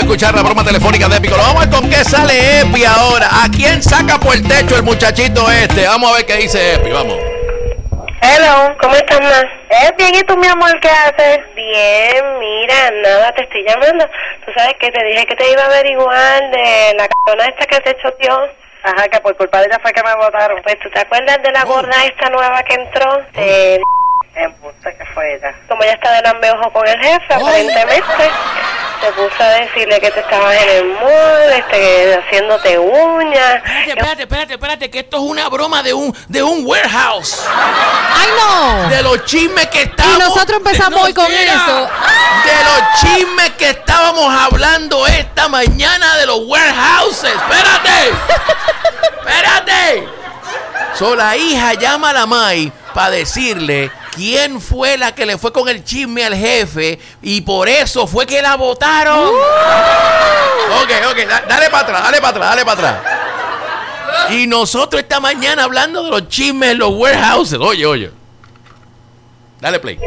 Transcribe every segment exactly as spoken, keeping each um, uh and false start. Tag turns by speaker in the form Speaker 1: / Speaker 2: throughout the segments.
Speaker 1: escuchar la broma telefónica de Epi Colón. Vamos a ver con qué sale Epi ahora. ¿A quién saca por el techo el muchachito este? Vamos a ver qué dice Epi, vamos.
Speaker 2: Hello, ¿cómo estás, ma? Eh, bien, ¿y tú, mi amor, qué haces? Bien, mira, nada, te estoy llamando. Tú sabes que te dije que te iba a averiguar de la c***ona esta que te choteó. Ajá, que por culpa de ella fue que me votaron. Pues, ¿tú te acuerdas de la gorda esta nueva que entró? De... En puta que fue ella. Como ella está de lambeojo con el jefe, aparentemente, te puso a decirle que te estabas en el mall, este, haciéndote uñas.
Speaker 1: Espérate, espérate, espérate, espérate, que esto es una broma de un de un warehouse.
Speaker 3: ¡Ay, no!
Speaker 1: De los chismes que estábamos...
Speaker 3: Y nosotros empezamos
Speaker 1: de,
Speaker 3: hoy con
Speaker 1: mira,
Speaker 3: eso.
Speaker 1: De los chismes que estábamos hablando esta mañana de los warehouses. ¡Espérate! ¡Espérate! So, la hija llama a la May para decirle quién fue la que le fue con el chisme al jefe y por eso fue que la votaron. Uh. Ok, ok, da, dale para atrás, dale para atrás, dale para atrás. Y nosotros esta mañana hablando de los chismes en los warehouses. Oye, oye. Dale play.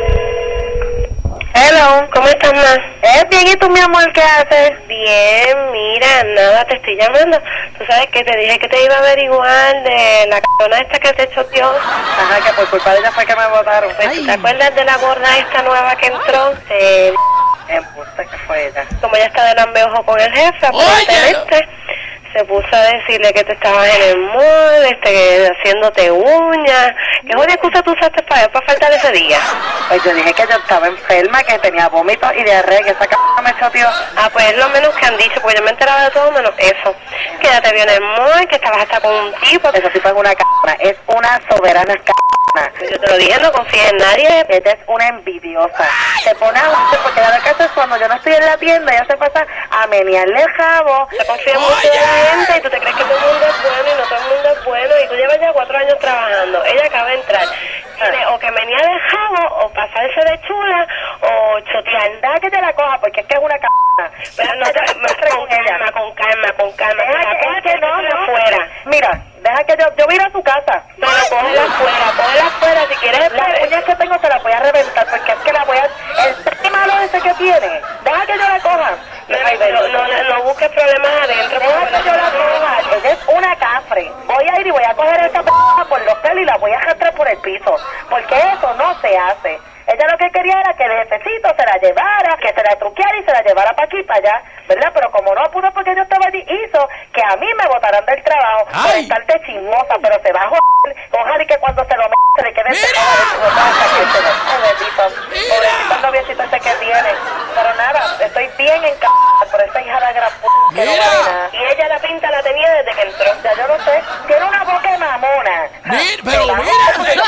Speaker 2: Hello, ¿cómo estás, ma? Eh, bien, ¿y tú, mi amor, qué haces? Bien, mira, nada, te estoy llamando. Tú sabes que te dije que te iba a averiguar de la c***ona esta que te choteó. Ajá, que por culpa de ella fue que me votaron. Pues, ¿te acuerdas de la gorda esta nueva que entró? De... En puta que fue ella. Como ella está de lambeojo con el jefe, aparentemente, se puso a decirle que te estabas en el mall, este, haciéndote uñas. ¿Qué buena excusa tú usaste para, para faltar ese día? Pues yo dije que yo estaba enferma, que tenía vómitos y diarrea, que esa c***, me choteó. Ah, pues es lo menos que han dicho, porque yo me enteraba de todo menos eso. Que ya te vio en el mall, que estabas hasta con un tipo. Eso sí fue una c***, es una soberana c***. Yo te lo dije, no confíes en nadie. Esta es una envidiosa. Se pone a hablar, porque la verdad es cuando yo no estoy en la tienda, ella se pasa a menearle el jabo. Se confía mucho en la gente y tú te crees que todo el mundo es bueno y no todo el mundo es bueno. Y tú llevas ya cuatro años trabajando. Ella acaba de entrar. Tiene o que menear el jabo, o pasarse de chula, o chotear. Anda que te la coja, porque es que es una c***. Pero no te muestres con calma, con calma, con calma. Deja que no, no fuera. Mira, deja que yo, yo voy a ir a su casa. Pero cógela afuera, cógela afuera. Si quieres, las uñas que tengo te las voy a reventar, porque es que la voy a... El pre malo ese que tiene, deja que yo la coja. Ay, pero no, no, no busques problemas adentro. Deja que yo la coja. Ella es una cafre. Voy a ir y voy a coger esta p*** por los pelos y la voy a arrastrar por el piso. Porque eso no se hace. Ella lo que quería era que el jefecito se la llevara, que se la truqueara y se la llevara para aquí y para allá, ¿verdad? Pero como no pudo porque yo estaba allí, hizo que a mí me botaran del trabajo. Ay. Por estarte chismosa, pero se va a joder. Ojalá y que cuando se lo me se le quede ese coja de chismosa hasta que se lo... Ay, bendito. Pobrecito el noviecito ese que tiene. Pero nada, estoy bien en c***, por esa hija de la gran p*** que no vale nada. Y ella la pinta la tenía desde que entró. Ya yo no sé. Tiene una boca de mamona.
Speaker 1: Mira, pero mira.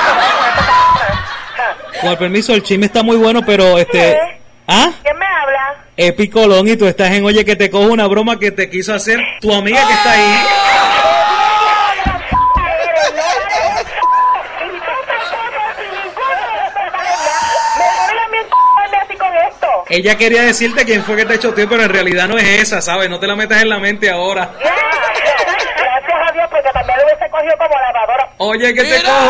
Speaker 4: Con el permiso, el chisme está muy bueno, pero este...
Speaker 2: ¿Qué?
Speaker 4: ¿Ah?
Speaker 2: ¿Quién me habla?
Speaker 4: Epi Colón, y tú estás en Oye que te cojo una broma que te quiso hacer tu amiga que está ahí. Ella quería decirte quién fue que te choteó, pero en realidad no es esa, ¿sabes? No te la metas en la mente ahora.
Speaker 2: Gracias a Dios, porque también lo hubiese cogido como lavadora.
Speaker 4: Oye que te cojo,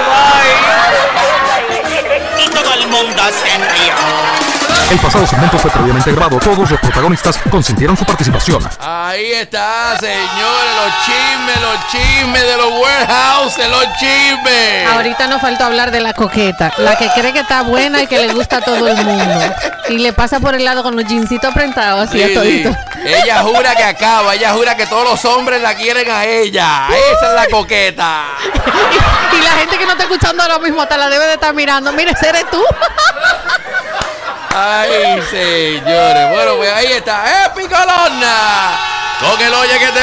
Speaker 4: bye.
Speaker 5: Y todo el mundo se rió.
Speaker 6: El pasado segmento fue previamente grabado. Todos los protagonistas consintieron su participación.
Speaker 1: Ahí está, señores, los chismes, los chismes de los warehouses, los chismes.
Speaker 3: Ahorita nos faltó hablar de la coqueta, la que cree que está buena y que le gusta a todo el mundo. Y le pasa por el lado con los jeansitos apretados así
Speaker 1: Sí,
Speaker 3: a todito.
Speaker 1: sí. Ella jura que acaba, ella jura que todos los hombres la quieren a ella. Esa es la coqueta.
Speaker 3: Y, y la gente que no está escuchando ahora mismo hasta la debe de estar mirando. Mire, ese eres tú.
Speaker 1: Ay, señores. Bueno, pues ahí está Epi Colón con el Oye que te